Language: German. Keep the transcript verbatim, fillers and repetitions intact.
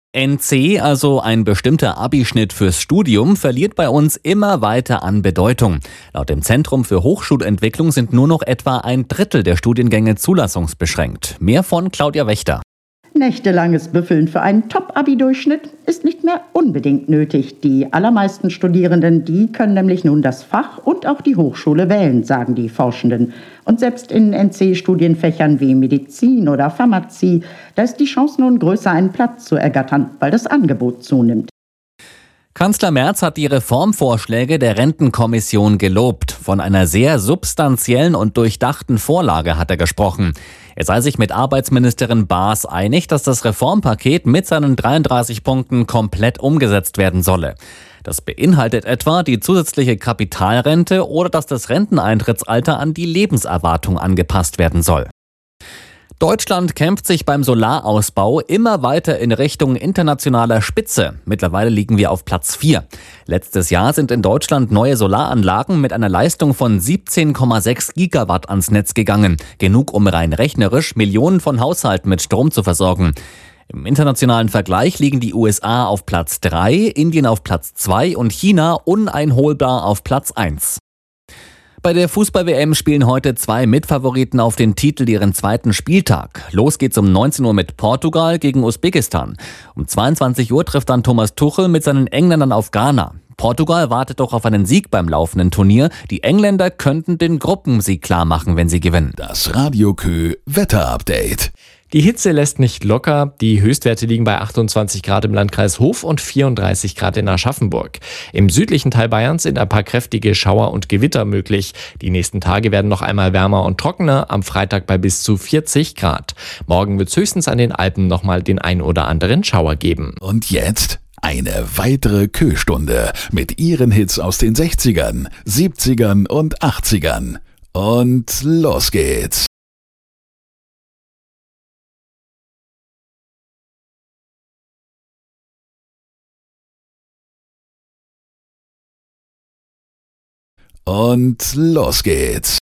N C, also ein bestimmter Abischnitt fürs Studium, verliert bei uns immer weiter an Bedeutung. Laut dem Zentrum für Hochschulentwicklung sind nur noch etwa ein Drittel der Studiengänge zulassungsbeschränkt. Mehr von Claudia Wächter. Nächtelanges Büffeln für einen Top-Abi-Durchschnitt ist nicht mehr unbedingt nötig. Die allermeisten Studierenden, die können nämlich nun das Fach und auch die Hochschule wählen, sagen die Forschenden. Und selbst in N C-Studienfächern wie Medizin oder Pharmazie, da ist die Chance nun größer, einen Platz zu ergattern, weil das Angebot zunimmt. Kanzler Merz hat die Reformvorschläge der Rentenkommission gelobt. Von einer sehr substanziellen und durchdachten Vorlage hat er gesprochen. Er sei sich mit Arbeitsministerin Baas einig, dass das Reformpaket mit seinen dreiunddreißig Punkten komplett umgesetzt werden solle. Das beinhaltet etwa die zusätzliche Kapitalrente oder dass das Renteneintrittsalter an die Lebenserwartung angepasst werden soll. Deutschland kämpft sich beim Solarausbau immer weiter in Richtung internationaler Spitze. Mittlerweile liegen wir auf Platz vier. Letztes Jahr sind in Deutschland neue Solaranlagen mit einer Leistung von siebzehn Komma sechs Gigawatt ans Netz gegangen. Genug, um rein rechnerisch Millionen von Haushalten mit Strom zu versorgen. Im internationalen Vergleich liegen die U S A auf Platz drei, Indien auf Platz zwei und China uneinholbar auf Platz eins. Bei der Fußball-W M spielen heute zwei Mitfavoriten auf den Titel ihren zweiten Spieltag. Los geht's um neunzehn Uhr mit Portugal gegen Usbekistan. Um zweiundzwanzig Uhr trifft dann Thomas Tuchel mit seinen Engländern auf Ghana. Portugal wartet doch auf einen Sieg beim laufenden Turnier. Die Engländer könnten den Gruppensieg klar machen, wenn sie gewinnen. Das Radio Kö Wetter-Update. Die Hitze lässt nicht locker. Die Höchstwerte liegen bei achtundzwanzig Grad im Landkreis Hof und vierunddreißig Grad in Aschaffenburg. Im südlichen Teil Bayerns sind ein paar kräftige Schauer und Gewitter möglich. Die nächsten Tage werden noch einmal wärmer und trockener, am Freitag bei bis zu vierzig Grad. Morgen wird es höchstens an den Alpen nochmal den ein oder anderen Schauer geben. Und jetzt eine weitere Kö-Stunde mit ihren Hits aus den sechzigern, siebzigern und achtzigern. Und los geht's. Und los geht's.